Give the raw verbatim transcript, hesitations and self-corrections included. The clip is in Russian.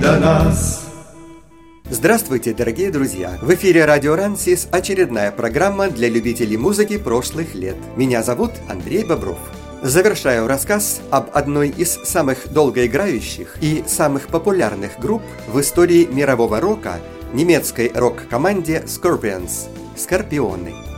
до нас. Здравствуйте, дорогие друзья! В эфире радио Рансис очередная программа для любителей музыки прошлых лет. Меня зовут Андрей Бобров. Завершаю рассказ об одной из самых долгоиграющих и самых популярных групп в истории мирового рока, немецкой рок-команде Scorpions – «Скорпионы».